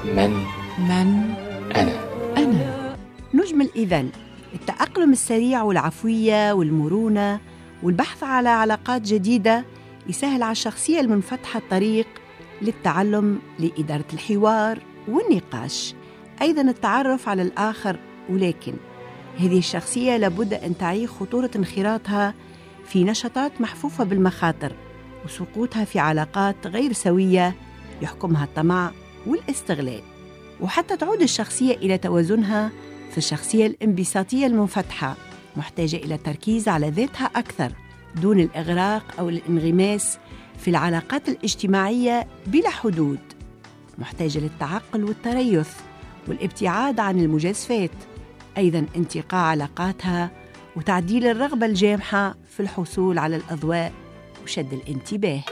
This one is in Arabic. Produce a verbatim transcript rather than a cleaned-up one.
من من أنا؟ أنا نجمل إذن التأقلم السريع والعفوية والمرونة والبحث على علاقات جديدة يسهل على الشخصية المنفتحة الطريق للتعلم لإدارة الحوار والنقاش، أيضاً التعرف على الآخر. ولكن هذه الشخصية لابد أن تعي خطورة انخراطها في نشاطات محفوفة بالمخاطر وسقوطها في علاقات غير سوية يحكمها الطمع والاستغلال. وحتى تعود الشخصية إلى توازنها، في الشخصية الانبساطية المنفتحة محتاجة إلى التركيز على ذاتها أكثر دون الإغراق أو الانغماس في العلاقات الاجتماعية بلا حدود، محتاجة للتعقل والتريث والابتعاد عن المجازفات، أيضاً انتقاء علاقاتها وتعديل الرغبة الجامحة في الحصول على الأضواء وشد الانتباه.